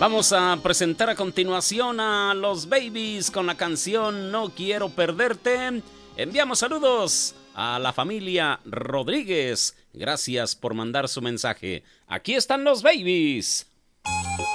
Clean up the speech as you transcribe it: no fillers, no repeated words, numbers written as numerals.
Vamos a presentar a continuación a los Babies con la canción No Quiero Perderte. Enviamos saludos a la familia Rodríguez. Gracias por mandar su mensaje. Aquí están los Babies.